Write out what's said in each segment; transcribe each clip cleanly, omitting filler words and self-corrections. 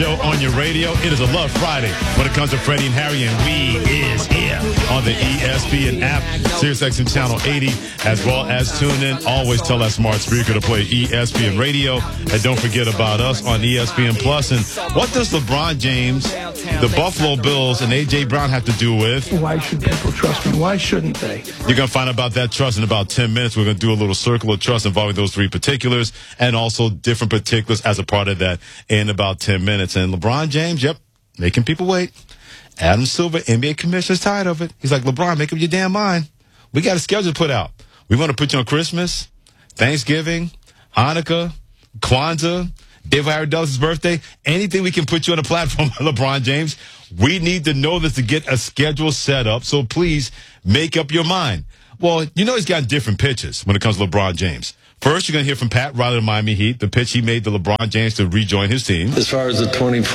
Show on your radio. It is a Love Friday when it comes to Freddie and Harry, and we is here on the ESPN app, SiriusXM Channel 80, as well as tune in. Always tell that smart speaker to play ESPN Radio, and don't forget about us on ESPN Plus. And what does LeBron James, the Buffalo Bills, and A.J. Brown have to do with? Why should people trust me? Why shouldn't they? You're going to find out about that trust in about 10 minutes. We're going to do a little circle of trust involving those three particulars and also different particulars as a part of that in about 10 minutes. And LeBron James, yep, making people wait. Adam Silver, NBA commissioner's tired of it. He's like, LeBron, make up your damn mind. We got a schedule to put out. We want to put you on Christmas, Thanksgiving, Hanukkah, Kwanzaa, David Harry Dulles' birthday. Anything we can put you on a platform, LeBron James. We need to know this to get a schedule set up. So please make up your mind. Well, you know he's got different pitches when it comes to LeBron James. First, you're going to hear from Pat Riley of Miami Heat, the pitch he made to LeBron James to rejoin his team. As far as a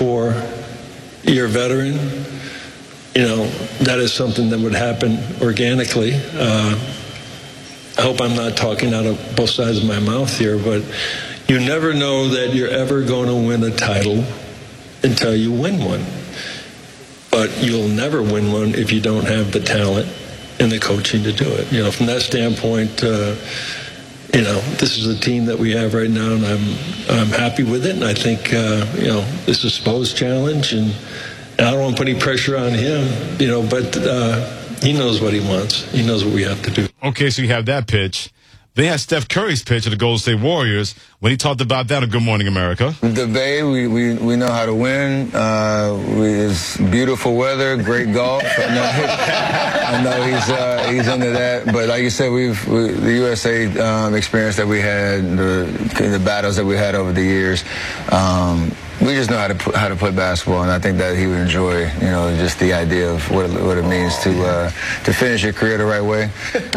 24-year veteran, that is something that would happen organically. I hope I'm not talking out of both sides of my mouth here, but you never know that you're ever going to win a title until you win one. But you'll never win one if you don't have the talent and the coaching to do it. From that standpoint, this is a team that we have right now, and I'm happy with it. And I think, this is Spo's challenge, and I don't want to put any pressure on him, but he knows what he wants. He knows what we have to do. Okay, so you have that pitch. Then you have Steph Curry's pitch of the Golden State Warriors when he talked about that on Good Morning America. The Bay, we know how to win. It's beautiful weather, great golf. I know he's into that. But like you said, the USA experience that we had, the battles that we had over the years. We just know how to play basketball, and I think that he would enjoy, just the idea of what it means to finish your career the right way.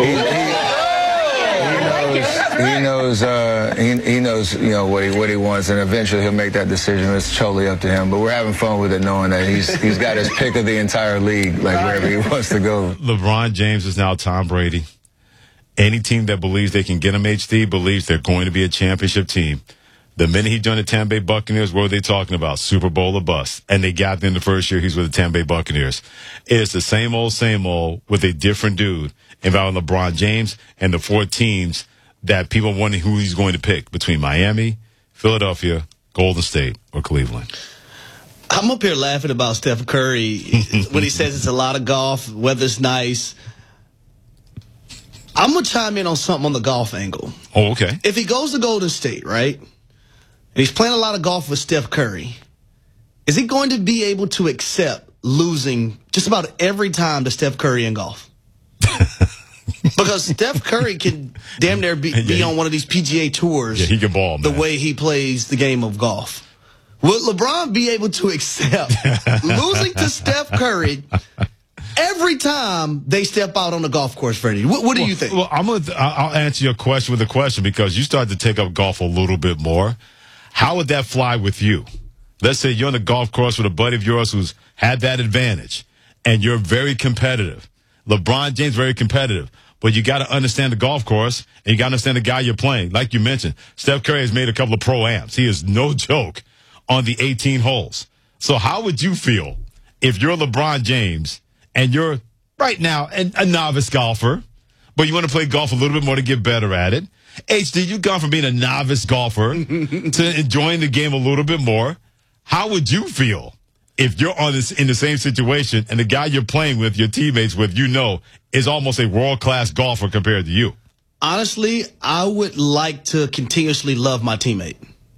He knows what he wants, and eventually he'll make that decision. It's totally up to him. But we're having fun with it, knowing that he's got his pick of the entire league, like wherever he wants to go. LeBron James is now Tom Brady. Any team that believes they can get him, HD, believes they're going to be a championship team. The minute he joined the Tampa Bay Buccaneers, what were they talking about? Super Bowl or bust. And they got there in the first year he's with the Tampa Bay Buccaneers. It's the same old with a different dude involving LeBron James and the four teams that people are wondering who he's going to pick between Miami, Philadelphia, Golden State, or Cleveland. I'm up here laughing about Steph Curry when he says it's a lot of golf, weather's nice. I'm going to chime in on something on the golf angle. Oh, okay. If he goes to Golden State, right, and he's playing a lot of golf with Steph Curry, is he going to be able to accept losing just about every time to Steph Curry in golf? Because Steph Curry can damn near be on one of these PGA tours. Yeah, he can ball, man. The way he plays the game of golf. Will LeBron be able to accept losing to Steph Curry every time they step out on the golf course, Freddie? What do you think? Well, I'll answer your question with a question because you started to take up golf a little bit more. How would that fly with you? Let's say you're on the golf course with a buddy of yours who's had that advantage, and you're very competitive. LeBron James, very competitive. But you got to understand the golf course, and you got to understand the guy you're playing. Like you mentioned, Steph Curry has made a couple of pro-ams. He is no joke on the 18 holes. So how would you feel if you're LeBron James and you're right now a novice golfer, but you want to play golf a little bit more to get better at it? HD, you've gone from being a novice golfer to enjoying the game a little bit more. How would you feel if you're in the same situation and the guy you're playing with, your teammates with, is almost a world-class golfer compared to you? Honestly, I would like to continuously love my teammate.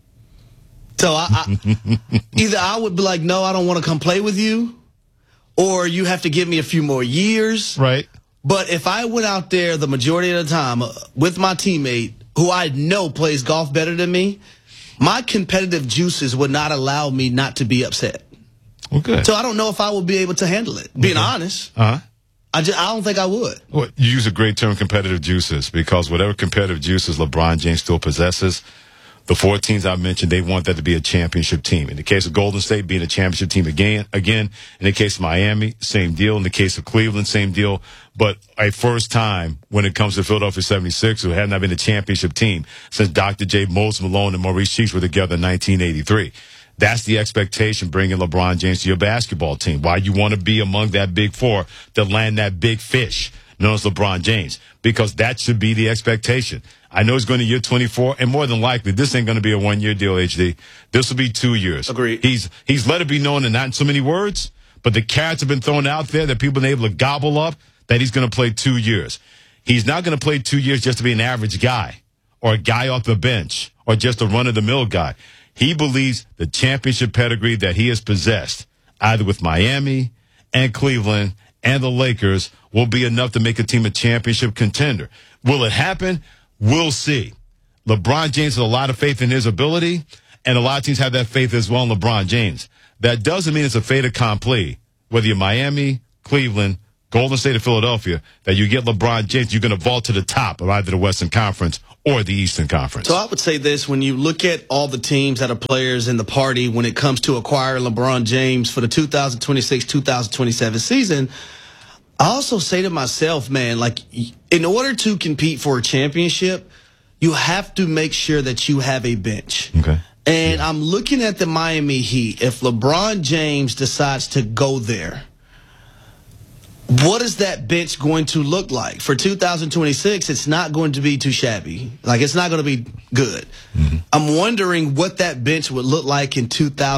So either I would be like, no, I don't want to come play with you, or you have to give me a few more years. Right. But if I went out there the majority of the time with my teammate, who I know plays golf better than me, my competitive juices would not allow me not to be upset. Okay. So I don't know if I would be able to handle it, being honest. Uh-huh. I don't think I would. Well, you use a great term, competitive juices, because whatever competitive juices LeBron James still possesses, the four teams I mentioned, they want that to be a championship team. In the case of Golden State being a championship team again. In the case of Miami, same deal. In the case of Cleveland, same deal. But a first time when it comes to Philadelphia 76, who had not been a championship team since Dr. J. Moses Malone and Maurice Cheeks were together in 1983. That's the expectation bringing LeBron James to your basketball team. Why you want to be among that big four to land that big fish known as LeBron James, because that should be the expectation. I know he's going to year 24, and more than likely, this ain't going to be a one-year deal, HD. This will be 2 years. Agreed. He's let it be known, and not in so many words, but the carrots have been thrown out there that people have been able to gobble up that he's going to play 2 years. He's not going to play 2 years just to be an average guy or a guy off the bench or just a run-of-the-mill guy. He believes the championship pedigree that he has possessed, either with Miami and Cleveland and the Lakers, will be enough to make a team a championship contender. Will it happen? We'll see. LeBron James has a lot of faith in his ability, and a lot of teams have that faith as well in LeBron James. That doesn't mean it's a fait accompli. Whether you're Miami, Cleveland, Golden State, or Philadelphia, that you get LeBron James, you're going to vault to the top of either the Western Conference or the Eastern Conference. So I would say this, when you look at all the teams that are players in the party when it comes to acquiring LeBron James for the 2026-2027 season, I also say to myself, man, like, in order to compete for a championship, you have to make sure that you have a bench. Okay. And I'm looking at the Miami Heat. If LeBron James decides to go there, what is that bench going to look like? For 2026, it's not going to be too shabby. Like, it's not going to be good. Mm-hmm. I'm wondering what that bench would look like in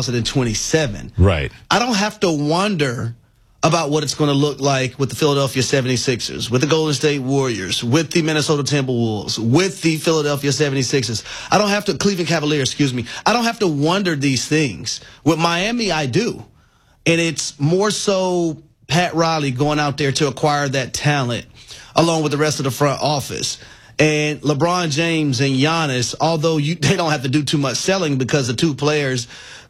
2027. Right. I don't have to wonder about what it's going to look like with the Philadelphia 76ers, with the Golden State Warriors, with the Minnesota Timberwolves, with the Philadelphia 76ers. I don't have to, Cleveland Cavaliers, excuse me. I don't have to wonder these things. With Miami, I do. And it's more so Pat Riley going out there to acquire that talent along with the rest of the front office. And LeBron James and Giannis, although they don't have to do too much selling because the two players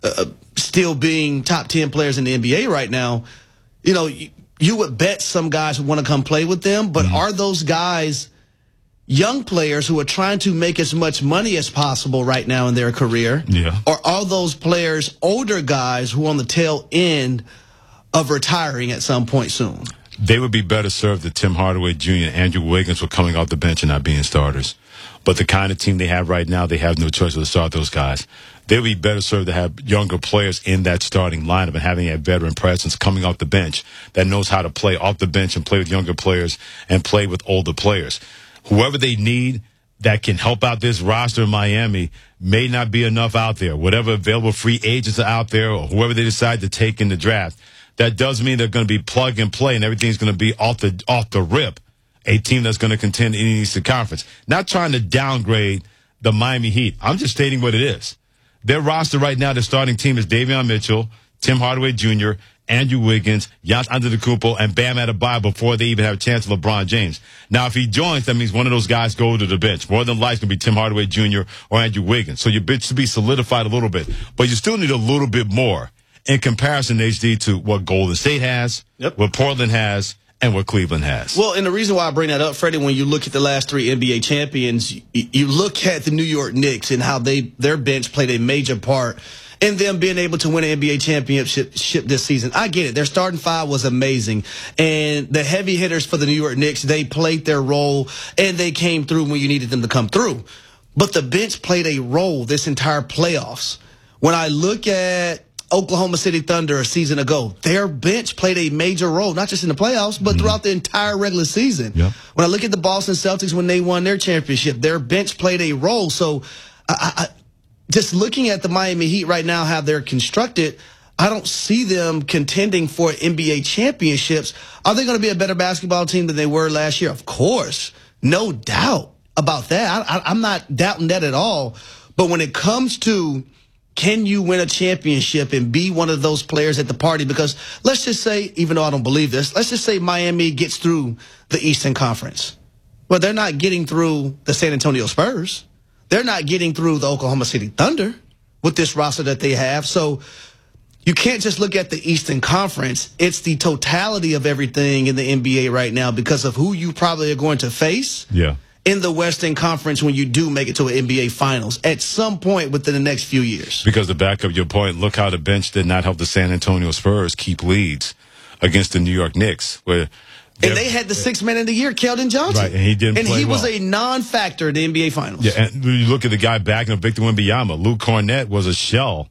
still being top 10 players in the NBA right now, you know, you would bet some guys would want to come play with them, but are those guys young players who are trying to make as much money as possible right now in their career? Yeah. Or are those players older guys who are on the tail end of retiring at some point soon? They would be better served if Tim Hardaway Jr. and Andrew Wiggins were coming off the bench and not being starters. But the kind of team they have right now, they have no choice but to start those guys. They would be better served to have younger players in that starting lineup and having a veteran presence coming off the bench that knows how to play off the bench and play with younger players and play with older players. Whoever they need that can help out this roster in Miami may not be enough out there. Whatever available free agents are out there or whoever they decide to take in the draft, that does mean they're going to be plug and play and everything's going to be off the rip. A team that's going to contend in the Eastern Conference. Not trying to downgrade the Miami Heat. I'm just stating what it is. Their roster right now, their starting team is Davion Mitchell, Tim Hardaway Jr., Andrew Wiggins, Giannis Antetokounmpo, and Bam Adebayo before they even have a chance with LeBron James. Now, if he joins, that means one of those guys go to the bench. More than likely, it's going to be Tim Hardaway Jr. or Andrew Wiggins. So your bench should be solidified a little bit. But you still need a little bit more in comparison, HD, to what Golden State has, what Portland has, and what Cleveland has. Well, and the reason why I bring that up, Freddie, when you look at the last three NBA champions, you look at the New York Knicks and how their bench played a major part in them being able to win an NBA championship this season. I get it. Their starting five was amazing. And the heavy hitters for the New York Knicks, they played their role, and they came through when you needed them to come through. But the bench played a role this entire playoffs. When I look at Oklahoma City Thunder a season ago, their bench played a major role, not just in the playoffs, but throughout the entire regular season. Yep. When I look at the Boston Celtics when they won their championship, their bench played a role. So I just looking at the Miami Heat right now, how they're constructed, I don't see them contending for NBA championships. Are they going to be a better basketball team than they were last year? Of course. No doubt about that. I'm not doubting that at all. But when it comes to can you win a championship and be one of those players at the party? Because let's just say, even though I don't believe this, let's just say Miami gets through the Eastern Conference. Well, they're not getting through the San Antonio Spurs. They're not getting through the Oklahoma City Thunder with this roster that they have. So you can't just look at the Eastern Conference. It's the totality of everything in the NBA right now because of who you probably are going to face. Yeah. In the Western Conference when you do make it to an NBA Finals at some point within the next few years. Because to back up your point, look how the bench did not help the San Antonio Spurs keep leads against the New York Knicks. And they had the sixth man of the year, Keldon Johnson. Right, and he didn't play And he was well. a non-factor in the NBA Finals. Yeah, and you look at the guy backing up Victor Wembanyama. Luke Cornett was a shell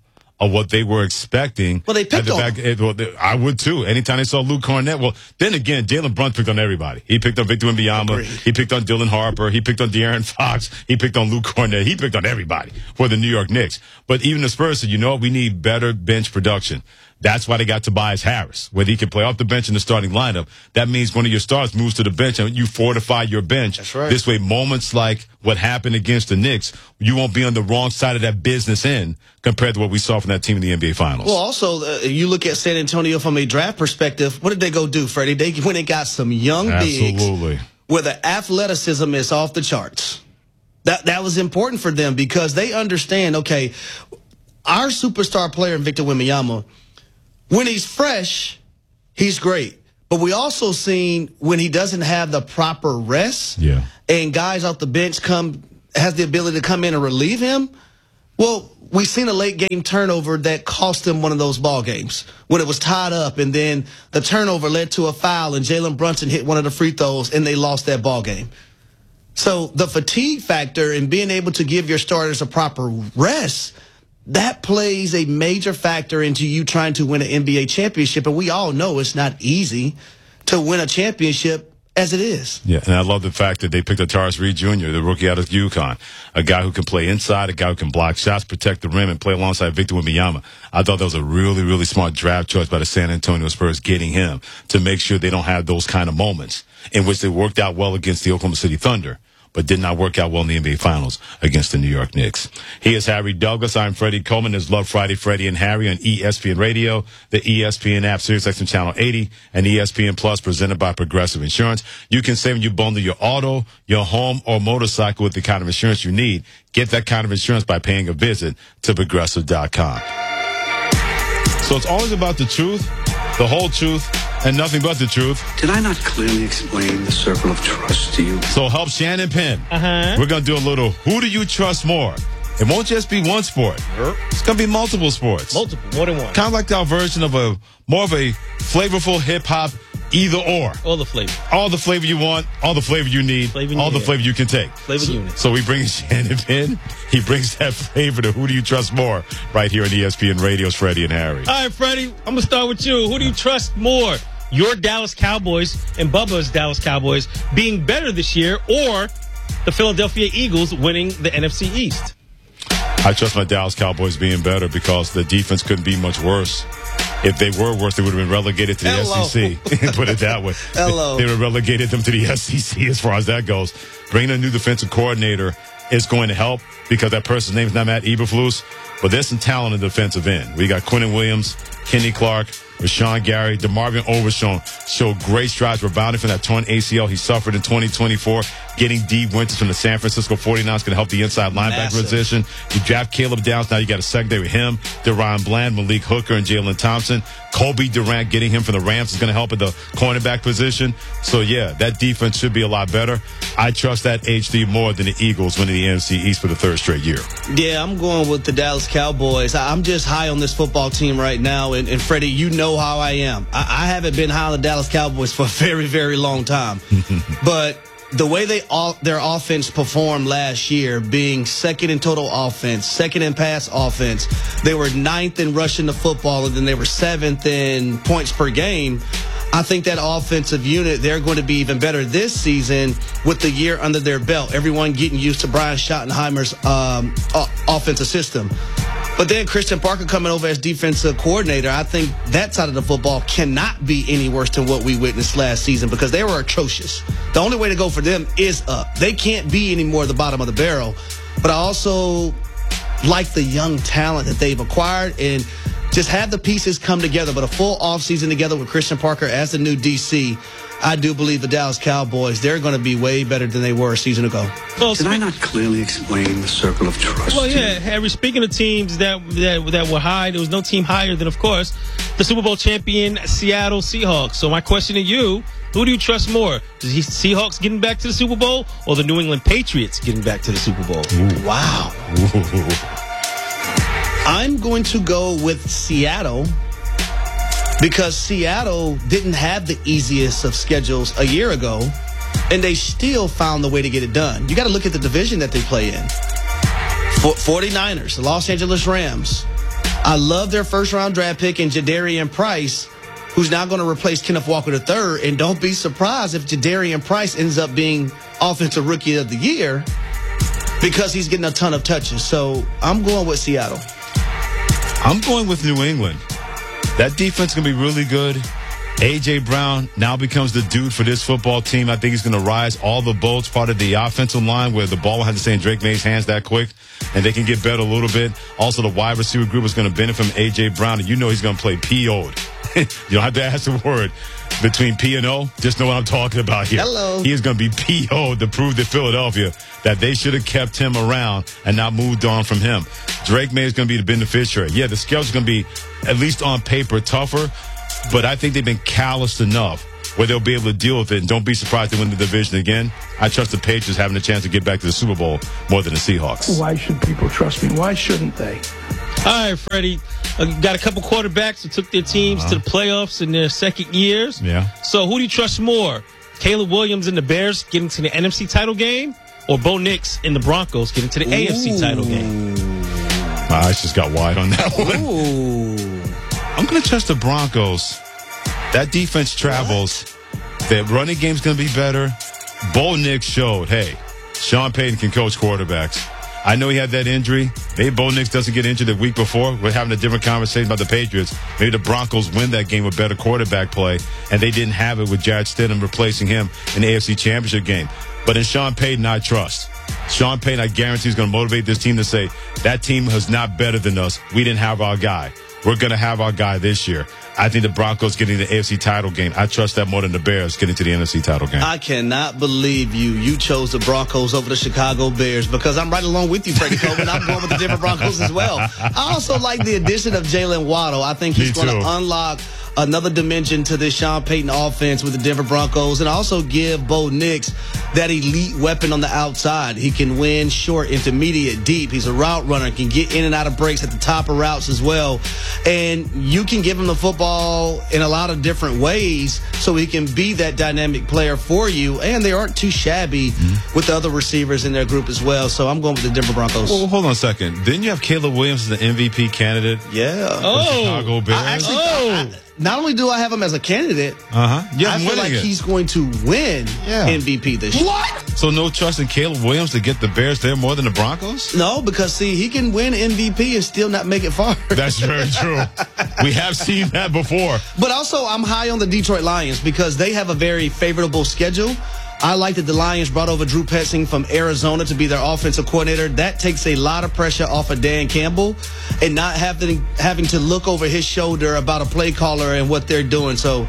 of what they were expecting. Well, they picked on him. I would too. Anytime they saw Luke Cornett. Well, then again, Jalen Brunson picked on everybody. He picked on Victor Wembanyama. Agreed. He picked on Dylan Harper. He picked on De'Aaron Fox. He picked on Luke Cornett. He picked on everybody for the New York Knicks. But even the Spurs said, you know what? We need better bench production. That's why they got Tobias Harris, where he can play off the bench in the starting lineup. That means one of your stars moves to the bench and you fortify your bench. That's right. This way, moments like what happened against the Knicks, you won't be on the wrong side of that business end compared to what we saw from that team in the NBA Finals. Well, also, you look at San Antonio from a draft perspective. What did they go do, Freddie? They went and got some young bigs where the athleticism is off the charts. That was important for them because they understand, okay, our superstar player in Victor Wembanyama, when he's fresh, he's great. But we also seen when he doesn't have the proper rest and guys off the bench has the ability to come in and relieve him. Well, we seen a late game turnover that cost them one of those ball games when it was tied up, and then the turnover led to a foul, and Jalen Brunson hit one of the free throws, and they lost that ball game. So the fatigue factor and being able to give your starters a proper rest, that plays a major factor into you trying to win an NBA championship. And we all know it's not easy to win a championship as it is. Yeah, and I love the fact that they picked up Tyrese Reed Jr., the rookie out of UConn, a guy who can play inside, a guy who can block shots, protect the rim, and play alongside Victor Wembanyama. I thought that was a really, really smart draft choice by the San Antonio Spurs, getting him to make sure they don't have those kind of moments in which they worked out well against the Oklahoma City Thunder, but did not work out well in the NBA Finals against the New York Knicks. He is Harry Douglas. I'm Freddie Coleman. There's Love Friday, Freddie and Harry on ESPN Radio, the ESPN app, SiriusXM Channel 80, and ESPN Plus, presented by Progressive Insurance. You can save when you bundle your auto, your home, or motorcycle with the kind of insurance you need. Get that kind of insurance by paying a visit to Progressive.com. So it's always about the truth, the whole truth, and nothing but the truth. Did I not clearly explain the circle of trust to you? So help Shannon Penn. We're going to do a little who do you trust more? It won't just be one sport. It's going to be multiple sports. More than one. Kind of like our version of more of a flavorful hip-hop either or. All the flavor. All the flavor you want, all the flavor you need, all the flavor you can take. Flavor unit. So we bring Shannon Penn. He brings that flavor to Who Do You Trust More right here on ESPN Radio's Freddie and Harry. All right, Freddie, I'm going to start with you. Who do you trust more? Your Dallas Cowboys and Bubba's Dallas Cowboys being better this year, or the Philadelphia Eagles winning the NFC East? I trust my Dallas Cowboys being better because the defense couldn't be much worse. If they were worse, they would have been relegated to the SEC. Put it that way. They would have relegated them to the SEC as far as that goes. Bringing a new defensive coordinator is going to help because that person's name is not Matt Eberflus, but there's some talent in the defensive end. We got Quinnen Williams, Kenny Clark, Rashawn Gary, DeMarvin Overshown showed great strides rebounding from that torn ACL he suffered in 2024. Getting D. Winters from the San Francisco 49ers going to help the inside linebacker position. You draft Caleb Downs. Now you got a secondary with him, DeRon Bland, Malik Hooker, and Jalen Thompson. Colby Durant getting him from the Rams is going to help at the cornerback position. So, yeah, that defense should be a lot better. I trust that HD more than the Eagles winning the NFC East for the third straight year. Yeah, I'm going with the Dallas Cowboys. I'm just high on this football team right now. And Freddie, you know how I am. I haven't been high on the Dallas Cowboys for a very, very long time. But the way their offense performed last year, being second in total offense, second in pass offense, they were 9th in rushing the football, and then they were 7th in points per game. I think that offensive unit, they're going to be even better this season with the year under their belt. Everyone getting used to Brian Schottenheimer's offensive system. But then Christian Parker coming over as defensive coordinator, I think that side of the football cannot be any worse than what we witnessed last season because they were atrocious. The only way to go for them is up. They can't be any more at the bottom of the barrel. But I also like the young talent that they've acquired and just have the pieces come together. But a full offseason together with Christian Parker as the new DC, I do believe the Dallas Cowboys, they're going to be way better than they were a season ago. Well, did I not clearly explain the circle of trust? Well, yeah, Harry, speaking of teams that were high, there was no team higher than, of course, the Super Bowl champion Seattle Seahawks. So my question to you, who do you trust more? The Seahawks getting back to the Super Bowl or the New England Patriots getting back to the Super Bowl? Ooh. Wow. Ooh. I'm going to go with Seattle because Seattle didn't have the easiest of schedules a year ago, and they still found the way to get it done. You got to look at the division that they play in. 49ers, the Los Angeles Rams, I love their first-round draft pick in Jadarian Price, who's now going to replace Kenneth Walker III. And don't be surprised if Jadarian Price ends up being Offensive Rookie of the Year because he's getting a ton of touches. So I'm going with Seattle. I'm going with New England. That defense is going to be really good. A.J. Brown now becomes the dude for this football team. I think he's going to rise all the boats, part of the offensive line where the ball will have to stay in Drake May's hands that quick, and they can get better a little bit. Also, the wide receiver group is going to benefit from A.J. Brown, and you know he's going to play P.O.'d. You don't have to ask the word between P and O. Just know what I'm talking about here. Hello. He is going to be P.O. to prove to Philadelphia that they should have kept him around and not moved on from him. Drake May is going to be the beneficiary. Yeah, the schedule's going to be, at least on paper, tougher, but I think they've been calloused enough where they'll be able to deal with it, and don't be surprised to win the division again. I trust the Patriots having a chance to get back to the Super Bowl more than the Seahawks. Why should people trust me? Why shouldn't they? All right, Freddie. Got a couple quarterbacks who took their teams to the playoffs in their second years. Yeah. So who do you trust more? Caleb Williams and the Bears getting to the NFC title game, or Bo Nix and the Broncos getting to the AFC title game? My eyes just got wide on that one. Ooh. I'm going to trust the Broncos. That defense travels. The running game's going to be better. Bo Nix showed, hey, Sean Payton can coach quarterbacks. I know he had that injury. Maybe Bo Nix doesn't get injured the week before. We're having a different conversation about the Patriots. Maybe the Broncos win that game with better quarterback play, and they didn't have it with Jarrett Stidham replacing him in the AFC Championship game. But in Sean Payton, I trust. Sean Payton, I guarantee, is going to motivate this team to say, that team is not better than us. We didn't have our guy. We're going to have our guy this year. I think the Broncos getting the AFC title game. I trust that more than the Bears getting to the NFC title game. I cannot believe you chose the Broncos over the Chicago Bears, because I'm right along with you, Freddie Coleman. I'm going with the Denver Broncos as well. I also like the addition of Jalen Waddle. I think he's going to unlock another dimension to this Sean Payton offense with the Denver Broncos, and also give Bo Nix that elite weapon on the outside. He can win short, intermediate, deep. He's a route runner, can get in and out of breaks at the top of routes as well. And you can give him the football in a lot of different ways so he can be that dynamic player for you. And they aren't too shabby with the other receivers in their group as well. So I'm going with the Denver Broncos. Well, hold on a second. Didn't you have Caleb Williams as the MVP candidate? Yeah. For Chicago Bears? Not only do I have him as a candidate, I feel like he's going to win MVP this year. What? So no trust in Caleb Williams to get the Bears there more than the Broncos? No, because, see, he can win MVP and still not make it far. That's very true. We have seen that before. But also, I'm high on the Detroit Lions because they have a very favorable schedule. I like that the Lions brought over Drew Petzing from Arizona to be their offensive coordinator. That takes a lot of pressure off of Dan Campbell and not having to look over his shoulder about a play caller and what they're doing. So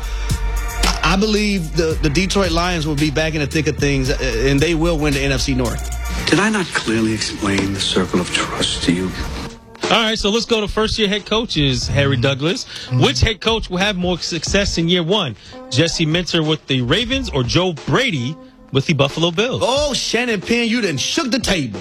I believe the Detroit Lions will be back in the thick of things, and they will win the NFC North. Did I not clearly explain the circle of trust to you? All right, so let's go to first-year head coaches, Harry Douglas. Which head coach will have more success in year one? Jesse Minter with the Ravens or Joe Brady with the Buffalo Bills? Oh, Shannon Penn, you done shook the table.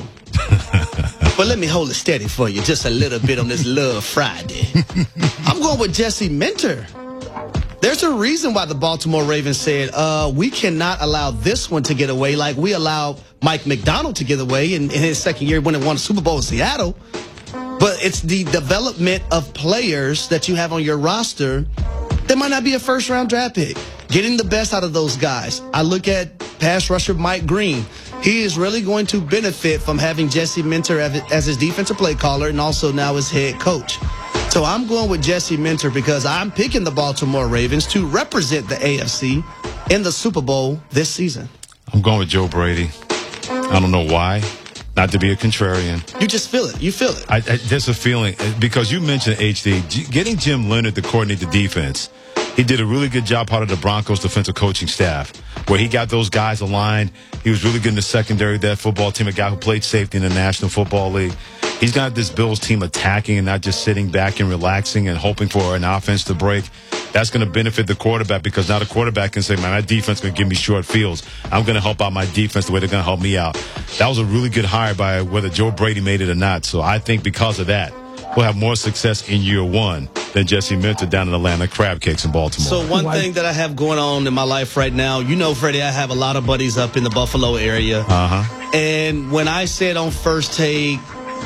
But let me hold it steady for you just a little bit on this Love Friday. I'm going with Jesse Minter. There's a reason why the Baltimore Ravens said, we cannot allow this one to get away like we allowed Mike McDonald to get away in his second year when he won a Super Bowl in Seattle. But it's the development of players that you have on your roster that might not be a first-round draft pick. Getting the best out of those guys. I look at pass rusher Mike Green. He is really going to benefit from having Jesse Minter as his defensive play caller and also now his head coach. So I'm going with Jesse Minter because I'm picking the Baltimore Ravens to represent the AFC in the Super Bowl this season. I'm going with Joe Brady. I don't know why. Not to be a contrarian. You just feel it. You feel it. There's a feeling, because you mentioned HD, getting Jim Leonard to coordinate the defense. He did a really good job part of the Broncos defensive coaching staff, where he got those guys aligned. He was really good in the secondary of that football team, a guy who played safety in the National Football League. He's got this Bills team attacking and not just sitting back and relaxing and hoping for an offense to break. That's going to benefit the quarterback, because now the quarterback can say, man, my defense is going to give me short fields. I'm going to help out my defense the way they're going to help me out. That was a really good hire by whether Joe Brady made it or not. So I think because of that, we'll have more success in year one than Jesse Minter down in Atlanta Crab Cakes in Baltimore. So one thing that I have going on in my life right now, you know, Freddie, I have a lot of buddies up in the Buffalo area. And when I said on First Take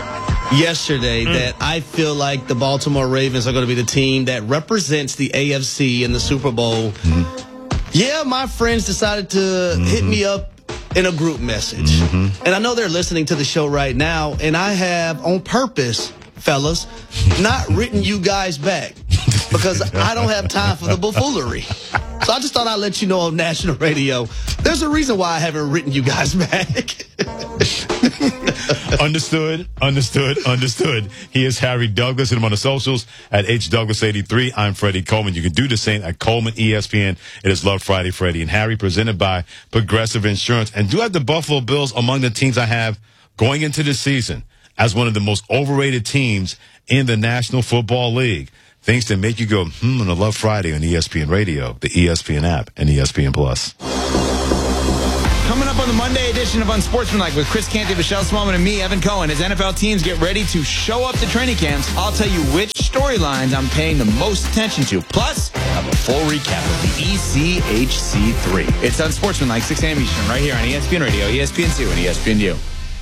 yesterday that I feel like the Baltimore Ravens are going to be the team that represents the AFC in the Super Bowl. Yeah, my friends decided to hit me up in a group message. And I know they're listening to the show right now, and I have, on purpose, fellas, not written you guys back because I don't have time for the buffoonery. So I just thought I'd let you know on national radio, there's a reason why I haven't written you guys back. Understood. He is Harry Douglas. Hit him on the socials at HDouglas83. I'm Freddie Coleman. You can do the same at Coleman ESPN. It is Love Friday, Freddie and Harry, presented by Progressive Insurance. And do have the Buffalo Bills among the teams I have going into the season as one of the most overrated teams in the National Football League. Things that make you go, on a Love Friday on ESPN Radio, the ESPN app, and ESPN Plus. Coming up on the Monday edition of Unsportsmanlike with Chris Canty, Michelle Smallman, and me, Evan Cohen, as NFL teams get ready to show up to training camps, I'll tell you which storylines I'm paying the most attention to. Plus, I have a full recap of the ECHC3. It's Unsportsmanlike, 6 a.m. Eastern, right here on ESPN Radio, ESPN2, and ESPNU.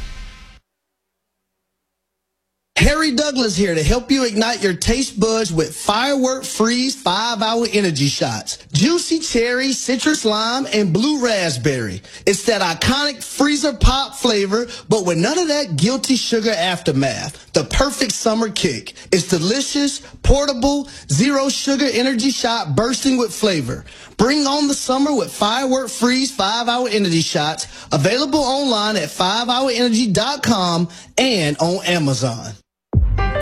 Harry Douglas here to help you ignite your taste buds with Firework Freeze 5-Hour Energy Shots. Juicy cherry, citrus lime, and blue raspberry. It's that iconic freezer pop flavor, but with none of that guilty sugar aftermath. The perfect summer kick. It's delicious, portable, zero sugar energy shot bursting with flavor. Bring on the summer with Firework Freeze 5-Hour Energy Shots. Available online at 5hourenergy.com and on Amazon.